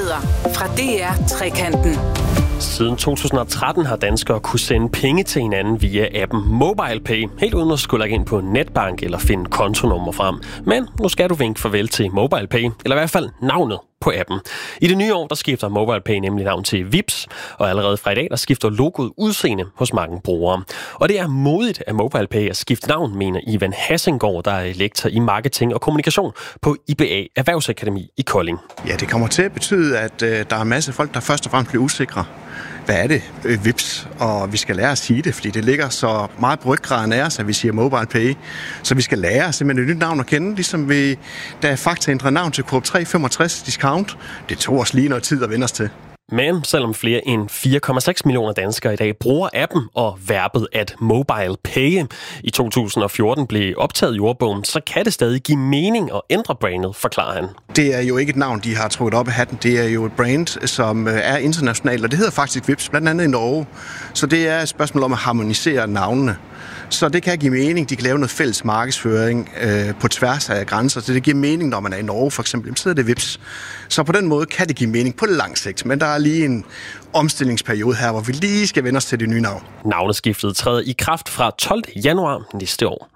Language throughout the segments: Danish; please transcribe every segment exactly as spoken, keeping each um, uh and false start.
Nyheder fra D R Trekanten. Siden to tusind og tretten har danskere kunne sende penge til hinanden via appen MobilePay, helt uden at skulle lægge ind på netbank eller finde kontonummer frem. Men nu skal du vinke farvel til MobilePay, eller i hvert fald navnet på appen. I det nye år, der skifter MobilePay nemlig navn til Vipps, og allerede fra i dag, der skifter logoet udseende hos mange brugere. Og det er modigt af MobilePay at skifte navn, mener Ivan Hassinggaard, der er lektor i marketing og kommunikation på I B A Erhvervsakademi i Kolding. Ja, det kommer til at betyde, at øh, der er en masse folk, der først og fremmest bliver usikre. Hvad er det? Øh, Vipps, og vi skal lære at sige det, fordi det ligger så meget på ryggraden af os, at vi siger MobilePay. Så vi skal lære simpelthen et nyt navn at kende, ligesom vi, da Fakta ændrede navn til Coop tre femogtres Discount. Det tog os lige noget tid at vende os til. Men selvom flere end fire komma seks millioner danskere i dag bruger appen og verbet at MobilePay i to tusind og fjorten blev optaget i ordbogen, så kan det stadig give mening at ændre brandet, forklarer han. Det er jo ikke et navn, de har trukket op af hatten. Det er jo et brand, som er internationalt, og det hedder faktisk Vipps, blandt andet i Norge. Så det er et spørgsmål om at harmonisere navnene. Så det kan give mening. De kan lave noget fælles markedsføring øh, på tværs af grænser. Så det giver mening, når man er i Norge for eksempel. Så er det Vipps. Så på den måde kan det give mening på lang sigt. Men der er lige en omstillingsperiode her, hvor vi lige skal vende os til det nye navn. Navneskiftet træder i kraft fra tolvte januar næste år.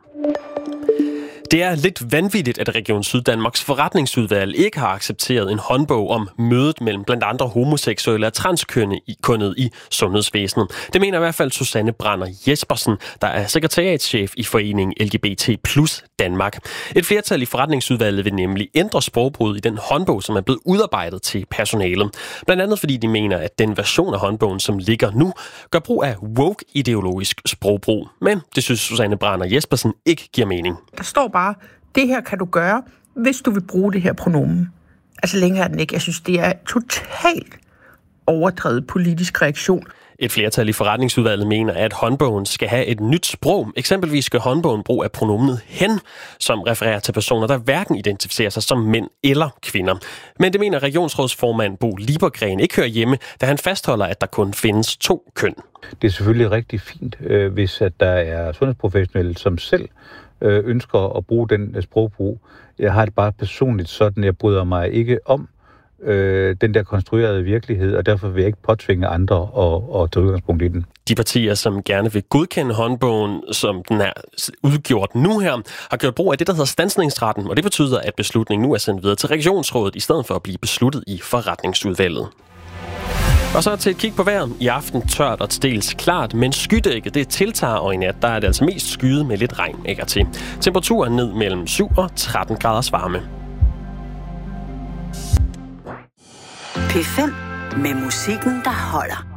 Det er lidt vanvittigt, at Region Syddanmarks forretningsudvalg ikke har accepteret en håndbog om mødet mellem blandt andre homoseksuelle og transkønnede i sundhedsvæsenet. Det mener i hvert fald Susanne Brander Jespersen, der er sekretariatschef i foreningen L G B T plus Danmark. Et flertal i forretningsudvalget vil nemlig ændre sprogbruget i den håndbog, som er blevet udarbejdet til personalet. Blandt andet fordi de mener, at den version af håndbogen, som ligger nu, gør brug af woke-ideologisk sprogbrug. Men det synes Susanne Brander Jespersen ikke giver mening. Der står bare, det her kan du gøre, hvis du vil bruge det her pronomen. Altså længere er den ikke. Jeg synes, det er totalt overdrevet politisk reaktion. Et flertal i forretningsudvalget mener, at håndbogen skal have et nyt sprog. Eksempelvis skal håndbogen bruge af pronomenet hen, som refererer til personer, der hverken identificerer sig som mænd eller kvinder. Men det mener regionsrådsformand Bo Liebergren ikke hører hjemme, da han fastholder, at der kun findes to køn. Det er selvfølgelig rigtig fint, hvis at der er sundhedsprofessionelle, som selv ønsker at bruge den sprogbrug. Jeg har det bare personligt sådan, jeg bryder mig ikke om øh, den der konstruerede virkelighed, og derfor vil jeg ikke påtvinge andre at, at tage udgangspunkt i den. De partier, som gerne vil godkende håndbogen, som den er udgjort nu her, har gjort brug af det, der hedder standsningsretten, og det betyder, at beslutningen nu er sendt videre til regionsrådet, i stedet for at blive besluttet i forretningsudvalget. Og så til et kig på vejret. I aften tørt og til dels klart, men skydækket det tiltager, og i nat der er det altså mest skyet med lidt regn ikke til. Temperaturen ned mellem syv og tretten graders varme. P fem med musikken, der holder.